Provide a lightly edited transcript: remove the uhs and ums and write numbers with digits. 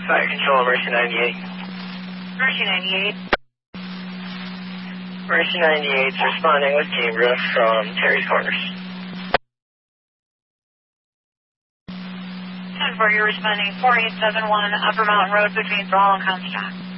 Fire Control, Mercy 98. Mercy 98. Mercy 98 is responding with Cambria from Terry's Corners. 10-4, you're responding 4871 Upper Mountain Road between Thrall and Comstock.